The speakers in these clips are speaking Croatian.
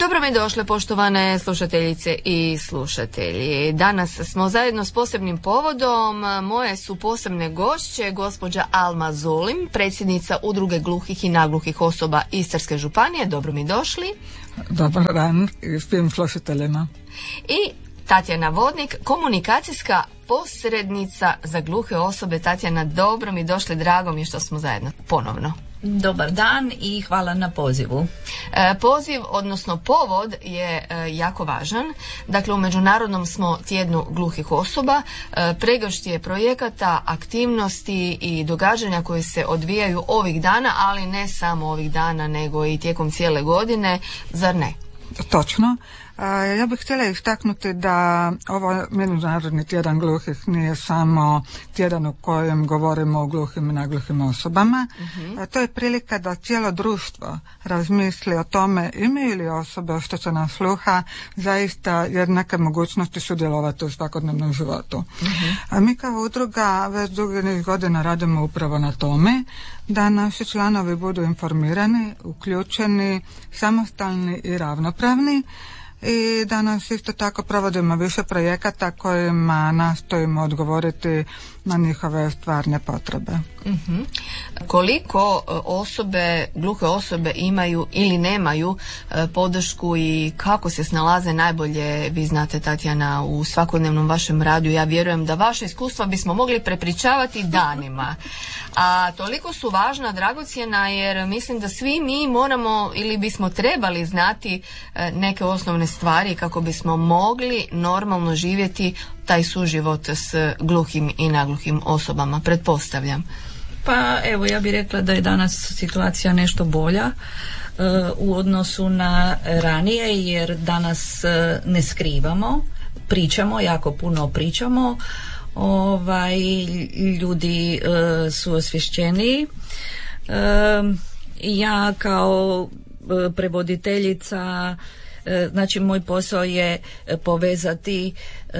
Dobro mi došle, poštovane slušateljice i slušatelji. Danas smo zajedno s posebnim povodom. Moje su posebne gošće gospođa Alma Zulim, predsjednica Udruge gluhih i nagluhih osoba Istarske županije. Dobro mi došli. Dobar dan i svim slušateljima. I Tatjana Vodnik, komunikacijska posrednica za gluhe osobe. Tatjana, dobro mi došli, drago mi je što smo zajedno ponovno. Dobar dan i hvala na pozivu. Poziv, odnosno povod je jako važan. Dakle, u Međunarodnom smo tjednu gluhih osoba. Pregršt je projekata, aktivnosti i događanja koje se odvijaju ovih dana, ali ne samo ovih dana, nego i tijekom cijele godine. Zar ne? Točno. Ja bih htjela istaknuti da ovo Međunarodni tjedan gluhih nije samo tjedan u kojem govorimo o gluhim i nagluhim osobama. To je prilika da cijelo društvo razmisli o tome imaju li osobe oštećena sluha zaista jednake mogućnosti sudjelovati u svakodnevnom životu. A mi kao udruga već dugi niz godina radimo upravo na tome da naši članovi budu informirani, uključeni, samostalni i ravnopravni. I danas isto tako provodimo više projekata kojima nastojimo odgovoriti na njihove stvarne potrebe. Koliko osobe, gluhe osobe imaju ili nemaju podršku i kako se snalaze najbolje, vi znate, Tatjana, u svakodnevnom vašem radu. Ja vjerujem da vaše iskustva bismo mogli prepričavati danima. A toliko su važna, dragocjena, jer mislim da svi mi moramo ili bismo trebali znati neke osnovne stvari kako bismo mogli normalno živjeti taj suživot s gluhim i nagluhim osobama, pretpostavljam. Pa evo, ja bih rekla da je danas situacija nešto bolja u odnosu na ranije, jer danas ne skrivamo, pričamo, jako puno pričamo. Ljudi su osvješćeniji. Ja kao prevoditeljica, znači moj posao je povezati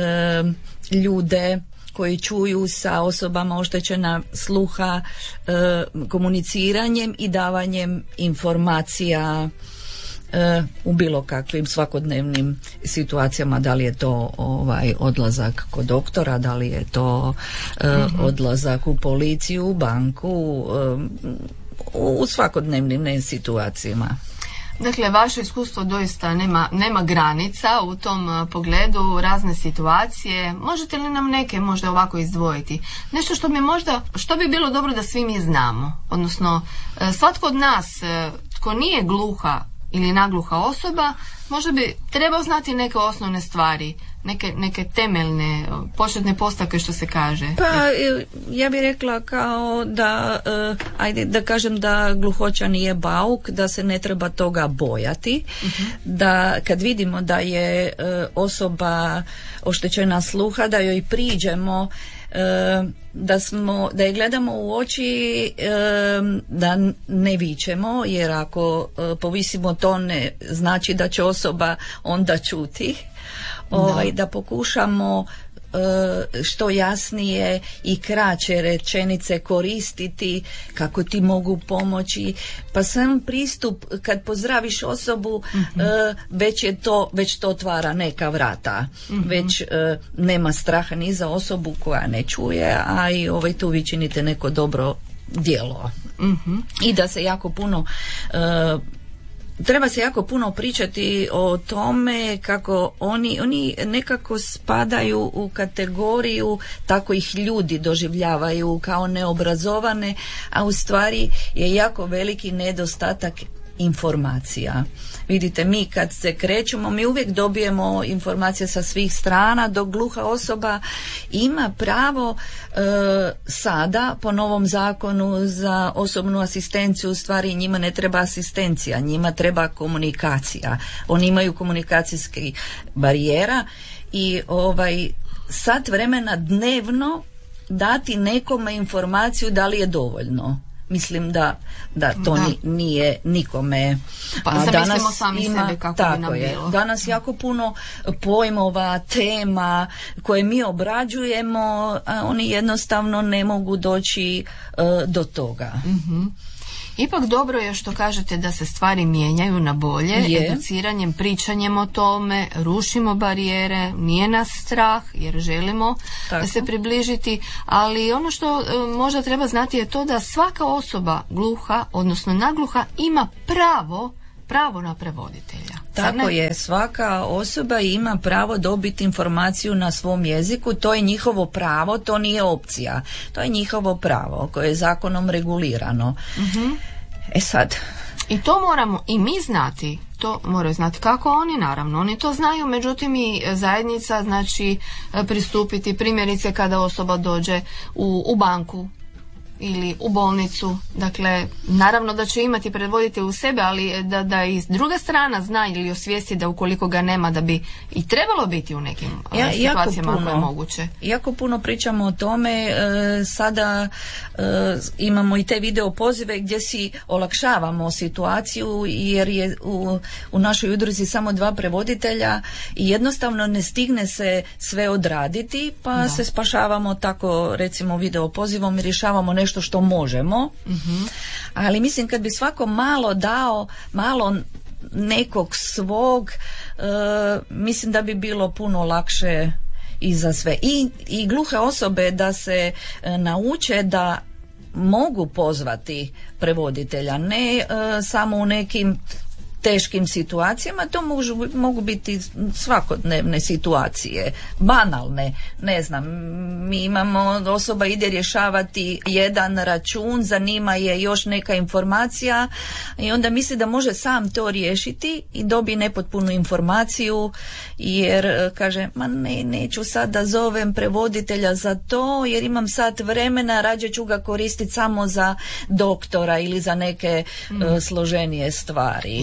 ljude koji čuju sa osobama oštećena sluha, komuniciranjem i davanjem informacija u bilo kakvim svakodnevnim situacijama, da li je to odlazak kod doktora, da li je to odlazak u policiju, u banku, u svakodnevnim situacijama. Dakle, vaše iskustvo doista nema granica u tom pogledu, razne situacije. Možete li nam neke možda ovako izdvojiti? Nešto što bi bilo dobro da svi mi znamo, odnosno svatko od nas tko nije gluha ili nagluha osoba, možda bi trebao znati neke osnovne stvari, neke temeljne, početne postavke, što se kaže. Pa ja bih rekla kao da, ajde da kažem da gluhoća nije bauk, da se ne treba toga bojati, da kad vidimo da je osoba oštećena sluha, da joj priđemo, da je gledamo u oči, da ne vičemo, jer ako povisimo to ne znači da će osoba onda čuti. Da pokušamo što jasnije i kraće rečenice koristiti kako ti mogu pomoći, pa sam pristup kad pozdraviš osobu, već to otvara neka vrata, već nema straha ni za osobu koja ne čuje, a i tu vi činite neko dobro djelo. I da se jako puno treba se jako puno pričati o tome kako oni nekako spadaju u kategoriju, tako ih ljudi doživljavaju kao neobrazovane, a u stvari je jako veliki nedostatak informacija. Vidite, mi kad se krećemo, mi uvijek dobijemo informacije sa svih strana, dok gluha osoba ima pravo sada po novom zakonu za osobnu asistenciju. U stvari njima ne treba asistencija, njima treba komunikacija. Oni imaju komunikacijske barijera i sat vremena dnevno dati nekome informaciju da li je dovoljno. Mislim da to nije nikome. Pa zamislimo sami sebe kako bi nam bilo. Danas jako puno pojmova, tema koje mi obrađujemo, a oni jednostavno ne mogu doći do toga. Ipak dobro je što kažete da se stvari mijenjaju na bolje, educiranjem, pričanjem o tome, rušimo barijere, nije nas strah jer želimo se približiti, ali ono što možda treba znati je to da svaka osoba gluha, odnosno nagluha, ima pravo na prevoditelja. Tako je, svaka osoba ima pravo dobiti informaciju na svom jeziku, to je njihovo pravo, to nije opcija, to je njihovo pravo koje je zakonom regulirano. Sad... I to moramo i mi znati, to moraju znati kako oni, naravno, oni to znaju, međutim i zajednica, znači pristupiti, primjerice kada osoba dođe u banku ili u bolnicu, dakle naravno da će imati prevoditelj u sebe, ali da i druga strana zna ili osvijesti da ukoliko ga nema da bi i trebalo biti u nekim situacijama ako je moguće. Jako puno pričamo o tome, sada imamo i te video pozive gdje si olakšavamo situaciju jer je u našoj udruzi samo 2 prevoditelja i jednostavno ne stigne se sve odraditi, pa se spašavamo tako recimo video pozivom i rješavamo nešto što možemo, ali mislim kad bi svako malo dao malo nekog svog, mislim da bi bilo puno lakše i za sve. I gluhe osobe da se nauče da mogu pozvati prevoditelja, ne samo u nekim teškim situacijama, to mogu biti svakodnevne situacije, banalne, ne znam, mi imamo, osoba ide rješavati jedan račun, zanima je još neka informacija i onda misli da može sam to riješiti i dobije nepotpunu informaciju jer kaže, ma neću sad da zovem prevoditelja za to jer imam sat vremena, rađe ću ga koristiti samo za doktora ili za neke složenije stvari.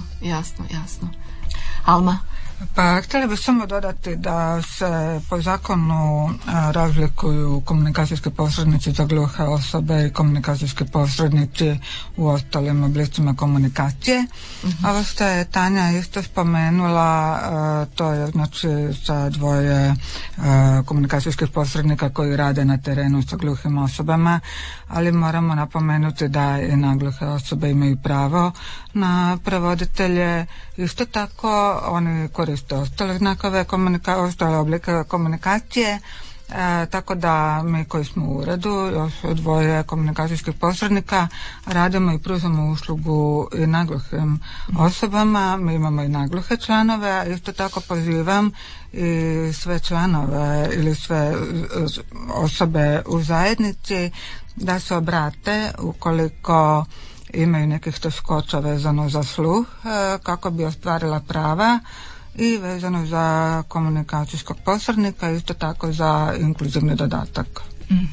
Jasno. Alma? Pa htjela bih samo dodati da se po zakonu razlikuju komunikacijski posrednici za gluhe osobe i komunikacijski posrednici u ostalim oblicima komunikacije. Ovo što je Tanja isto spomenula, to je znači sa 2 komunikacijskih posrednika koji rade na terenu sa gluhim osobama, ali moramo napomenuti da i nagluhe osobe imaju pravo na prevoditelje. Isto tako oni koriste ostale znakove, ostale oblike komunikacije, tako da mi koji smo u uredu, još 2 komunikacijskih posrednika, radimo i pružamo uslugu i nagluhim osobama. Mi imamo i nagluhe članove, a isto tako pozivam i sve članove ili sve osobe u zajednici da se obrate ukoliko imaju nekih teškoća vezano za sluh kako bi ostvarila prava i vezano za komunikacijskog posrednika, isto tako za inkluzivni dodatak.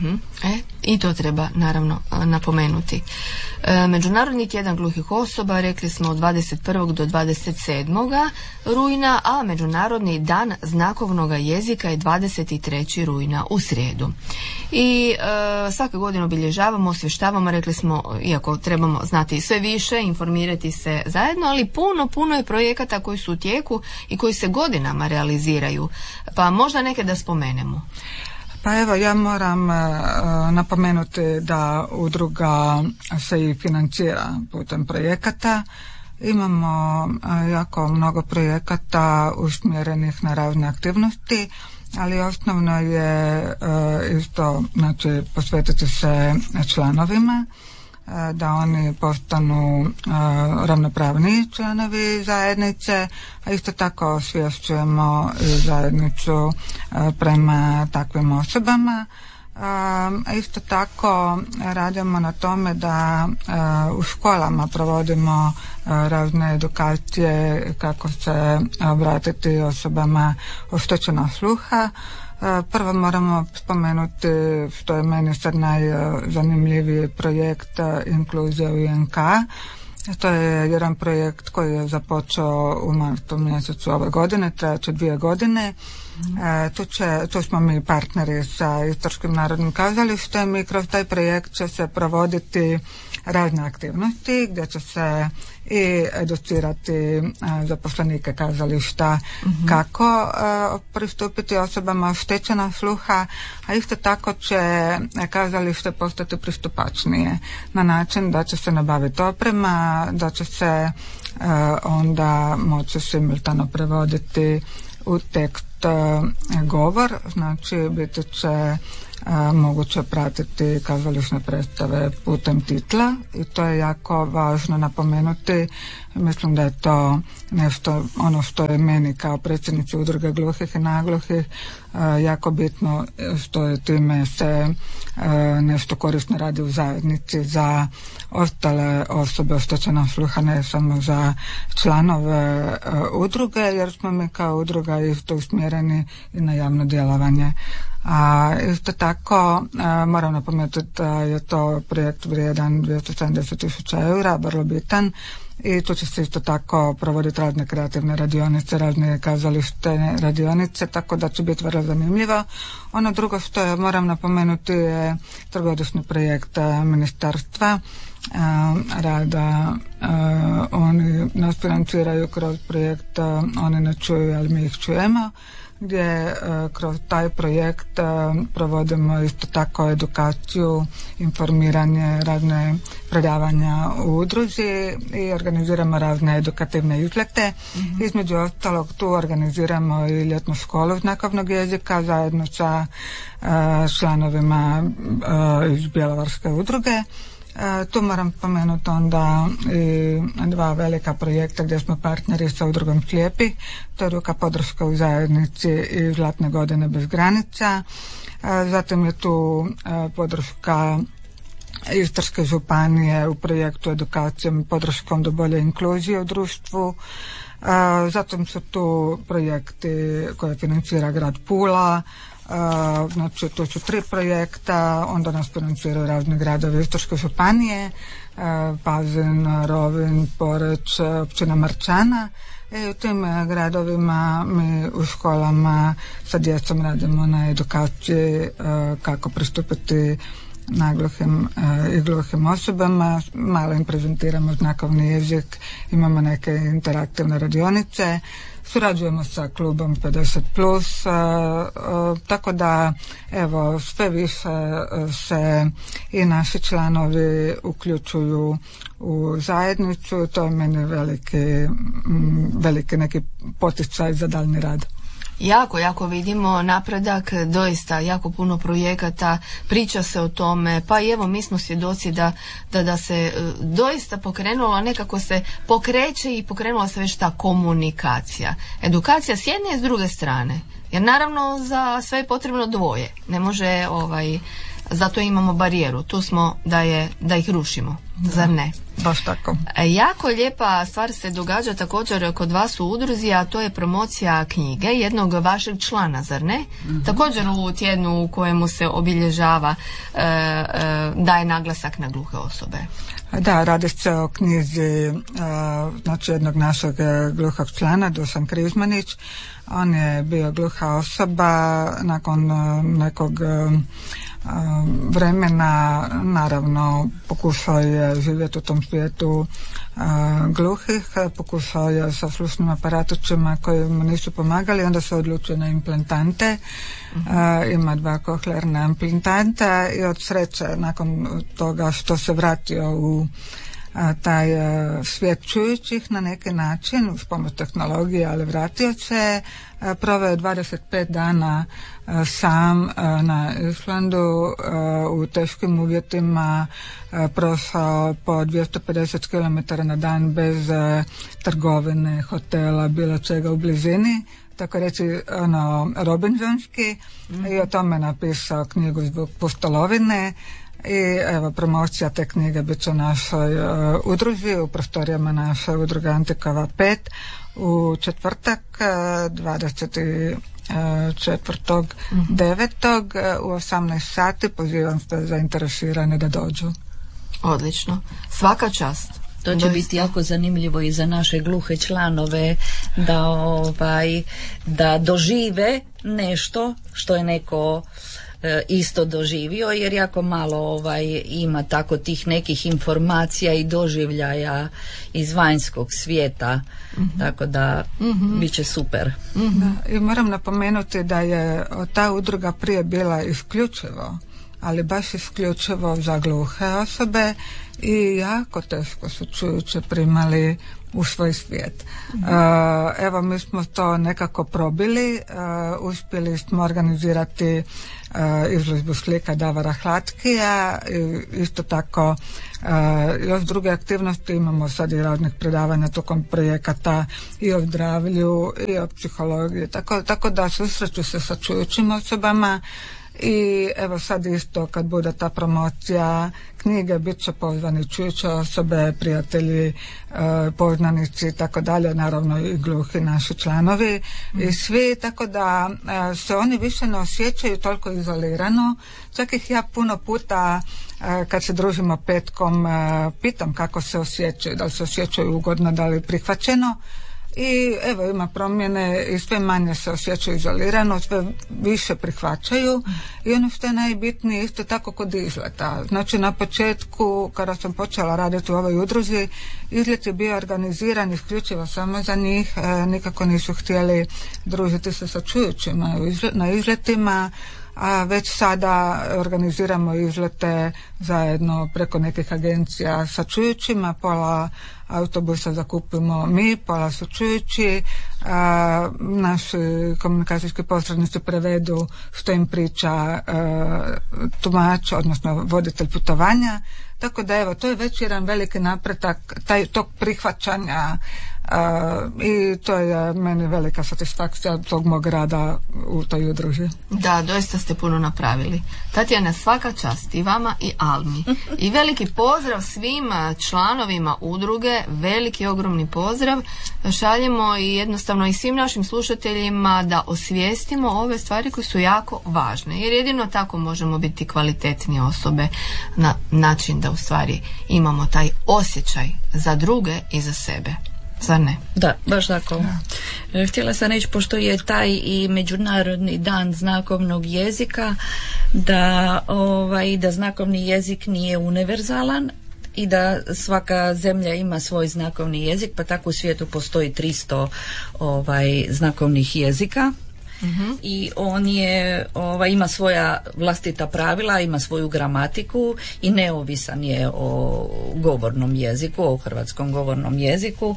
I to treba naravno napomenuti. Međunarodni tjedan gluhih osoba rekli smo od 21. do 27. rujna, a Međunarodni dan znakovnog jezika je 23. rujna u srijedu. I svake godine obilježavamo, osvještavamo, rekli smo, iako trebamo znati sve više, informirati se zajedno, ali puno je projekata koji su u tijeku i koji se godinama realiziraju. Pa možda neke da spomenemo. Pa evo, ja moram napomenuti da udruga se i financira putem projekata. Imamo jako mnogo projekata usmjerenih na razne aktivnosti, ali osnovno je isto, znači, posvetiti se članovima, da oni postanu ravnopravniji članovi zajednice, a isto tako osvješćujemo i zajednicu prema takvim osobama. A isto tako radimo na tome da u školama provodimo razne edukacije kako se obratiti osobama oštećenog sluha. Prvo moramo spomenuti, što je meni sad najzanimljiviji projekt Inkluzija u INK. To je jedan projekt koji je započeo u martu mjesecu ove godine, trajaće 2 godine. Tu smo mi partneri sa Istarskim narodnim kazalištem i kroz taj projekt će se provoditi razne aktivnosti gdje će se i educirati zaposlenike kazališta kako pristupiti osobama oštećena sluha, a isto tako će kazalište postati pristupačnije na način da će se nabaviti oprema, da će se onda moći simultano prevoditi u tekst govor, znači biti će moguće pratiti kazališne predstave putem titla i to je jako važno napomenuti. Mislim da je to nešto, ono što je meni kao predsjednici udruge gluhih i nagluhih jako bitno, što je time se nešto korisno radi u zajednici za ostale osobe oštećenog sluha, ne samo za članove udruge, jer smo mi kao udruga isto usmjereni i na javno djelovanje. A isto tako moram napomenuti da je to projekt vrijedan 270.000 eura, vrlo bitan, i tu će se isto tako provoditi razne kreativne radionice, razne kazalište radionice, tako da će biti vrlo zanimljivo. Ono drugo što moram napomenuti je trogodišnji projekt ministarstva rada. Oni nas financiraju kroz projekt Oni ne čuju, ali mi ih čujemo, gdje kroz taj projekt provodimo isto tako edukaciju, informiranje, razne predavanja u udruzi i organiziramo razne edukativne izlete. Između ostalog tu organiziramo i ljetnu školu znakovnog jezika zajedno sa članovima iz Bjelovarske udruge. Tu moram spomenuti onda i dva velika projekta gdje smo partneri sa udrugom slijepih. To je ruka podrška u zajednici i Zlatne godine bez granica. Zatim je tu podrška Istarske županije u projektu edukacijom i podrškom do bolje inkluzije u društvu. Zatim su tu projekti koje financira grad Pula. Znači to su 3 projekta, onda nas financiraju razni gradovi Istarske županije, Pazin, Rovinj, Poreč, općina Marčana. I u tim gradovima mi u školama sa djecom radimo na edukaciji kako pristupiti nagluhim i gluhim osobama, malo im prezentiramo znakovni jezik, imamo neke interaktivne radionice, surađujemo sa klubom 50+, tako da evo sve više se i naši članovi uključuju u zajednicu, to je meni veliki neki poticaj za daljnji rad. Jako vidimo napredak, doista jako puno projekata, priča se o tome, pa i evo mi smo svjedoci da se doista pokrenulo, nekako se pokreće i pokrenula se već ta komunikacija. Edukacija s jedne i s druge strane, jer naravno za sve je potrebno dvoje, ne može zato imamo barijeru, tu smo da ih rušimo, zar ne? Baš tako. Jako lijepa stvar se događa također kod vas u udruzi, a to je promocija knjige jednog vašeg člana, zar ne? Također u tjednu u kojemu se obilježava, daje naglasak na gluhe osobe. Da, radi se o knjizi znači jednog našeg gluhog člana, Dušan Križmanić. On je bio gluha osoba, nakon nekog vremena naravno pokušao je živjeti u tom svijetu gluhih, pokušao je sa slušnim aparatićima koji mu nisu pomagali, onda se odlučio na implantante. Ima 2 kohlearna implantanta i od sreće nakon toga što se vratio u taj svijet čujućih na neki način uz pomoć tehnologije, ali vratio se, proveo 25 dana sam na Islandu u teškim uvjetima, prošao po 250 km na dan bez trgovine, hotela, bilo čega u blizini, tako reći Robinsonski, i o tome napisao knjigu Zbog pustolovine. I evo, promocija te knjige bit će u našoj udruzi, u prostorijama naše udruge Antikova 5 u četvrtak 24.9. u 18 sati. Pozivam sve zainteresirane da dođu. Odlično, svaka čast. To će biti jako zanimljivo i za naše gluhe članove da dožive nešto što je neko isto doživio, jer jako malo ima tako tih nekih informacija i doživljaja iz vanjskog svijeta, tako da bit će super. Da, i moram napomenuti da je ta udruga prije bila isključivo, ali baš isključivo za gluhe osobe i jako teško su čujuće primali u svoj svijet. Evo, mi smo to nekako probili, uspjeli smo organizirati izložbu slika Davora Hlatkija, isto tako još druge aktivnosti, imamo sad i raznih predavanja tokom projekata i o zdravlju i o psihologiji, tako da susreću se sa čujućim osobama. I evo sad isto kad bude ta promocija knjige, bit će pozvani čujuće osobe, prijatelji, poznanici i tako dalje, naravno i gluhi naši članovi i svi, tako da se oni više ne osjećaju toliko izolirano. Čak ih ja puno puta kad se družimo petkom pitam kako se osjećaju, da li se osjećaju ugodno, da li prihvaćeno. I evo, ima promjene i sve manje se osjećaju izolirano, sve više prihvaćaju i ono što je najbitnije isto tako kod izleta. Znači na početku kada sam počela raditi u ovoj udruzi, izlet je bio organiziran isključivo samo za njih, nikako nisu htjeli družiti se sa čujućima na izletima, a već sada organiziramo izlete zajedno preko nekih agencija sa čujućima, pola autobusa zakupimo mi, pola su čujući, naši komunikacijski posrednici prevedu što im priča tumač, odnosno voditelj putovanja, tako da evo, to je već jedan veliki napredak tog prihvaćanja i to je meni velika satisfakcija tog mog rada u toj udruži. Da, doista ste puno napravili. Tatjana, svaka čast i vama i Almi. I veliki pozdrav svim članovima udruge, veliki ogromni pozdrav. Šaljemo i jednostavno i svim našim slušateljima da osvijestimo ove stvari koje su jako važne, jer jedino tako možemo biti kvalitetnije osobe na način da u stvari imamo taj osjećaj za druge i za sebe. Zar ne? Da, baš tako. Htjela sam reći, pošto je taj i Međunarodni dan znakovnog jezika, da znakovni jezik nije univerzalan i da svaka zemlja ima svoj znakovni jezik, pa tako u svijetu postoji 300 znakovnih jezika. I on ima svoja vlastita pravila, ima svoju gramatiku i neovisan je o govornom jeziku, o hrvatskom govornom jeziku.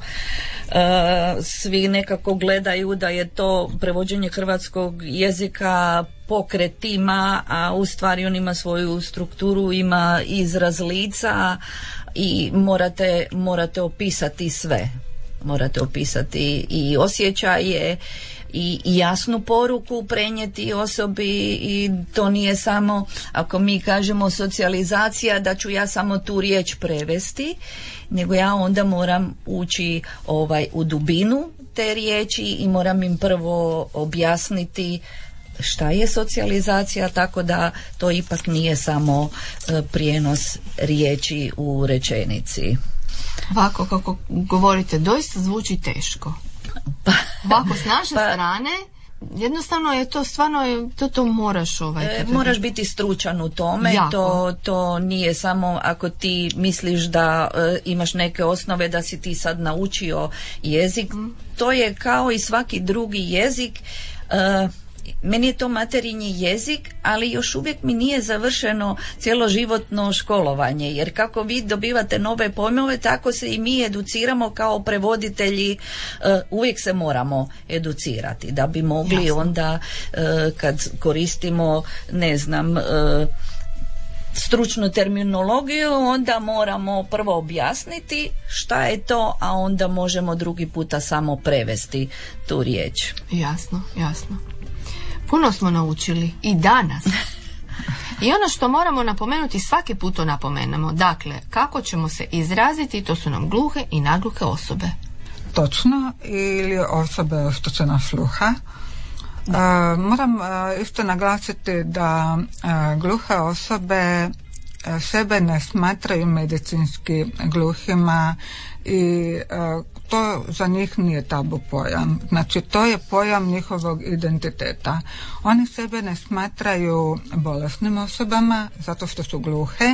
Svi nekako gledaju da je to prevođenje hrvatskog jezika pokret ima, a u stvari on ima svoju strukturu, ima izraz lica i morate opisati sve. Morate opisati i osjećaje i jasnu poruku prenijeti osobi, i to nije samo, ako mi kažemo socijalizacija, da ću ja samo tu riječ prevesti, nego ja onda moram ući u dubinu te riječi i moram im prvo objasniti šta je socijalizacija, tako da to ipak nije samo prijenos riječi u rečenici. Ovako kako govorite, doista zvuči teško. Ovako s naše strane jednostavno je to stvarno, to moraš moraš biti stručan u tome. To nije samo ako ti misliš da imaš neke osnove, da si ti sad naučio jezik. To je kao i svaki drugi jezik. Meni je to materinji jezik, ali još uvijek mi nije završeno cjeloživotno školovanje, jer kako vi dobivate nove pojmove, tako se i mi educiramo kao prevoditelji. Uvijek se moramo educirati da bi mogli onda kad koristimo stručnu terminologiju, onda moramo prvo objasniti šta je to, a onda možemo drugi puta samo prevesti tu riječ. Jasno. Puno smo naučili i danas. I ono što moramo napomenuti, svaki put to napomenemo, dakle, kako ćemo se izraziti, to su nam gluhe i nagluhe osobe. Točno, ili osobe oštećena sluha. Moram isto naglasiti da gluhe osobe sebe ne smatraju medicinski gluhima i to za njih nije tabu pojam. Znači to je pojam njihovog identiteta. Oni sebe ne smatraju bolesnim osobama zato što su gluhe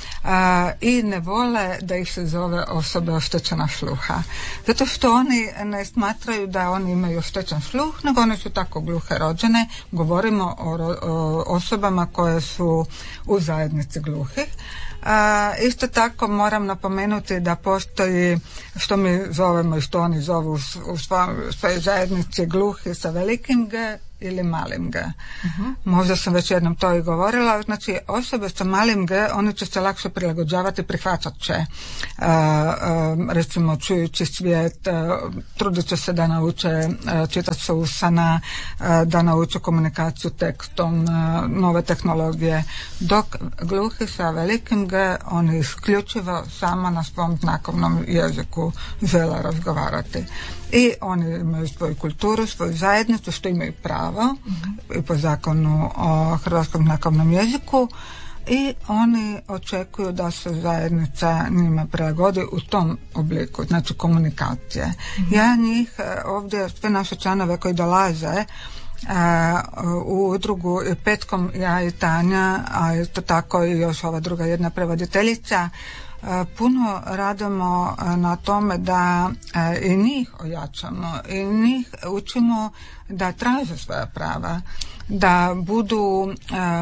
i ne vole da ih se zove osobe oštećena sluha. Zato što oni ne smatraju da oni imaju oštećen sluh, nego one su tako gluhe rođene. Govorimo o osobama koje su u zajednici gluhih. Isto tako moram napomenuti da postoji što mi zovemo i što oni zovu u svojoj zajednici gluhi sa velikim G ili malim G. Možda sam već jednom to i govorila. Znači osobe sa malim G, oni će se lakše prilagođavati, prihvaćat će recimo čujući svijet, trudit će se da nauče čitati sa usana, da nauče komunikaciju tekstom, nove tehnologije, dok gluhi sa velikim G, oni isključivo samo na svom znakovnom jeziku žele razgovarati. I oni imaju svoju kulturu, svoju zajednicu, što imaju pravo i po zakonu o hrvatskom znakovnom jeziku, i oni očekuju da se zajednica njima prilagodi u tom obliku, znači komunikacije. Ja njih ovdje, sve naše članove koji dolaze u udrugu petkom, ja i Tanja, a isto tako i još ova druga jedna prevoditeljica, puno radimo na tome da i njih ojačamo i njih učimo da traže svoja prava, da budu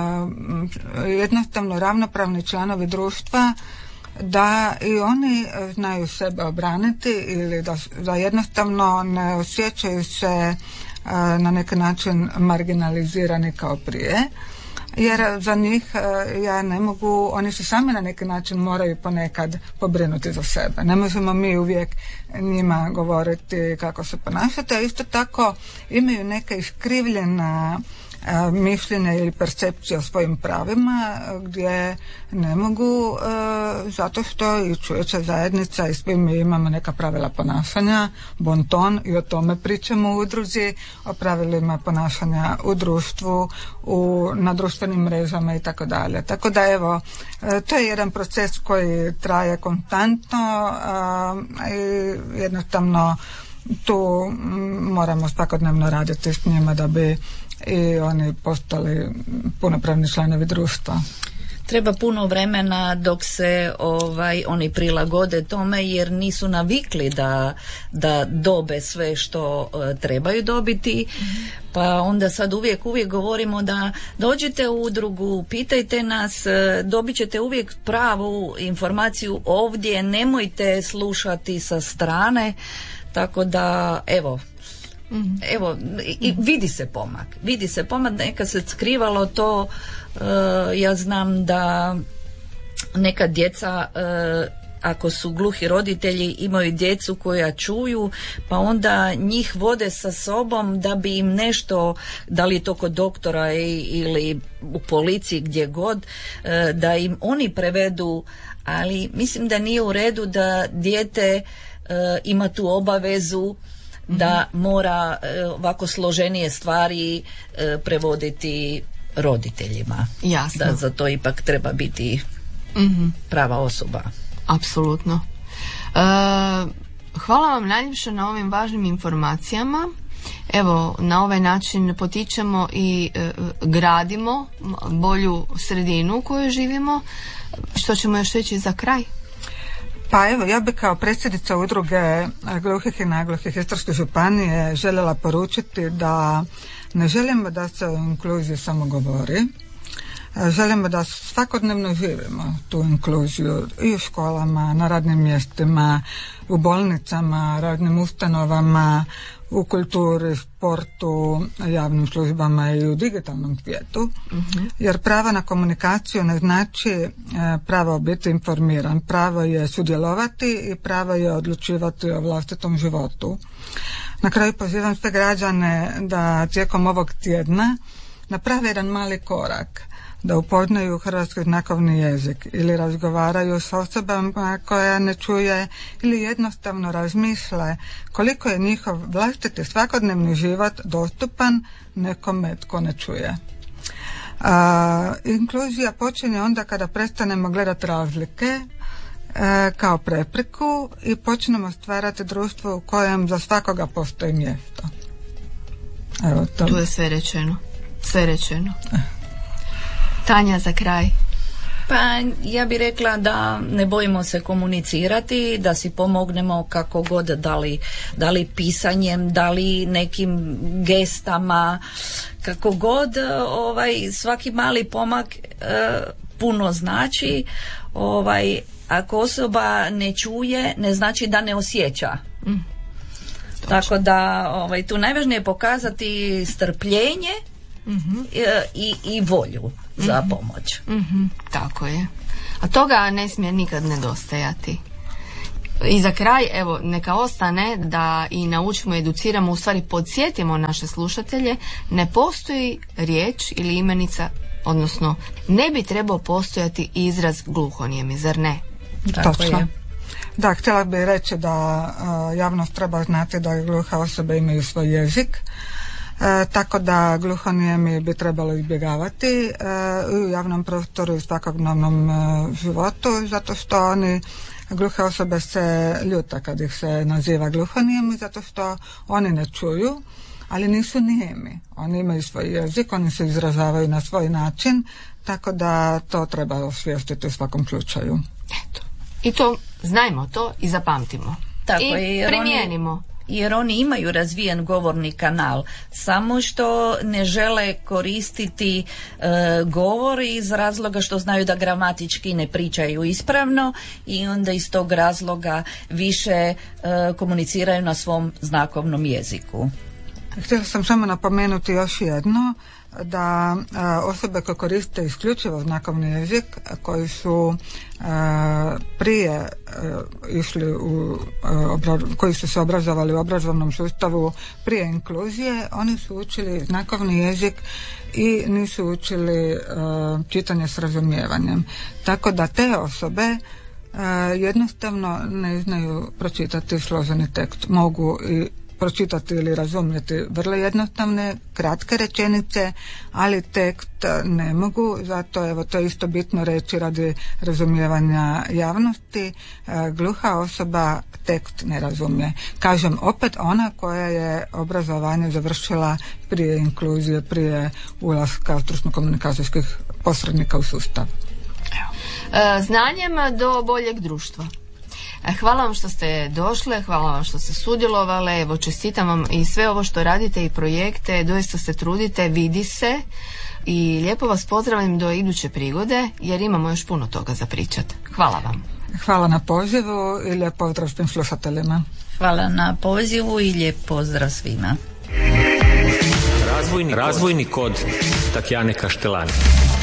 jednostavno ravnopravni članovi društva, da i oni znaju sebe obraniti ili da jednostavno ne osjećaju se na neki način marginalizirani kao prije. Jer za njih ja ne mogu, oni se sami na neki način moraju ponekad pobrinuti za sebe. Ne možemo mi uvijek njima govoriti kako se ponašati, a isto tako imaju neka iskrivljena mišljenja ili percepcije o svojim pravima gdje ne mogu zato što i čujeća zajednica i svi mi imamo neka pravila ponašanja, bon ton, i o tome pričamo u udruzi, o pravilima ponašanja u društvu, na društvenim mrežama i tako dalje. Tako da evo, to je jedan proces koji traje konstantno i jednostavno tu moramo svakodnevno raditi s njima da bi i oni postali punopravni članovi društva. Treba puno vremena dok se oni prilagode tome, jer nisu navikli da dobe sve što trebaju dobiti, pa onda sad uvijek govorimo da dođite u udrugu, pitajte nas, dobit ćete uvijek pravu informaciju ovdje, nemojte slušati sa strane, tako da evo, i vidi se pomak, nekad se skrivalo to. Ja znam da neka djeca, ako su gluhi roditelji, imaju djecu koja čuju, pa onda njih vode sa sobom da bi im nešto, da li je to kod doktora ili u policiji, gdje god, da im oni prevedu, ali mislim da nije u redu da dijete ima tu obavezu da mora ovako složenije stvari prevoditi roditeljima. Jasno. Da za to ipak treba biti prava osoba. Apsolutno. Hvala vam najljepše na ovim važnim informacijama. Evo, na ovaj način potičemo i gradimo bolju sredinu u kojoj živimo. Što ćemo još reći za kraj? Pa evo, ja bih kao predsjednica udruge gluhih i nagluhih Istarske županije željela poručiti da ne želimo da se o inkluziji samo govori, želimo da svakodnevno živimo tu inkluziju i u školama, na radnim mjestima, u bolnicama, radnim ustanovama, u kulturi, sportu, javnim službama i u digitalnom svijetu. Jer pravo na komunikaciju ne znači pravo biti informiran, pravo je sudjelovati i pravo je odlučivati o vlastitom životu. Na kraju pozivam sve građane da tijekom ovog tjedna naprave jedan mali korak, da upoznaju hrvatski znakovni jezik ili razgovaraju s osobama koja ne čuje ili jednostavno razmisle koliko je njihov vlastiti svakodnevni život dostupan nekome tko ne čuje. Inkluzija počinje onda kada prestanemo gledati razlike kao prepreku i počnemo stvarati društvo u kojem za svakoga postoji mjesto. Evo to. Tu je sve rečeno. Sve rečeno. Tanja, za kraj. Pa ja bih rekla da ne bojimo se komunicirati, da si pomognemo kako god, da li pisanjem, da li nekim gestama, kako god, svaki mali pomak puno znači. Ako osoba ne čuje, ne znači da ne osjeća. Tako da tu najvažnije je pokazati strpljenje i volju za pomoć. Tako je. A toga ne smije nikad nedostajati. I za kraj, evo, neka ostane da i naučimo, educiramo, u stvari podsjetimo naše slušatelje, ne postoji riječ ili imenica, odnosno ne bi trebao postojati izraz gluhonijemi, zar ne? Točno. Da, htjela bih reći da javnost treba znati da gluhe osobe imaju svoj jezik, tako da gluhonijemi bi trebalo izbjegavati u javnom prostoru i svakodnevnom životu, zato što gluhe osobe se ljuta kad ih se naziva gluhonijemi, zato što oni ne čuju, ali nisu nijemi. Oni imaju svoj jezik, oni se izražavaju na svoj način, tako da to treba osvijestiti u svakom slučaju. Eto. I to, znajmo to i zapamtimo. Tako i primijenimo. Jer oni imaju razvijen govorni kanal, samo što ne žele koristiti govor iz razloga što znaju da gramatički ne pričaju ispravno i onda iz tog razloga više komuniciraju na svom znakovnom jeziku. Htjela sam samo napomenuti još jedno, da osobe koje koriste isključivo znakovni jezik, koji su prije išli koji su se obrazovali u obrazovnom sustavu prije inkluzije, oni su učili znakovni jezik i nisu učili čitanje s razumijevanjem. Tako da te osobe jednostavno ne znaju pročitati složeni tekst. Mogu i pročitati ili razumjeti vrlo jednostavne, kratke rečenice, ali tekst ne mogu, zato evo to je isto bitno reći radi razumijevanja javnosti. Gluha osoba tekst ne razumije. Kažem, opet ona koja je obrazovanje završila prije inkluzije, prije ulaska stručno-komunikacijskih posrednika u sustav. Znanjem do boljeg društva. Hvala vam što ste došle, hvala vam što ste sudjelovale, evo čestitam vam i sve ovo što radite i projekte, doista se trudite, vidi se i lijepo vas pozdravljam do iduće prigode jer imamo još puno toga za pričat. Hvala vam. Hvala na pozivu i lijep pozdrav svim slušateljima. Hvala na pozivu i lijep pozdrav svima. Razvojni kod Tatjane Kaštelani.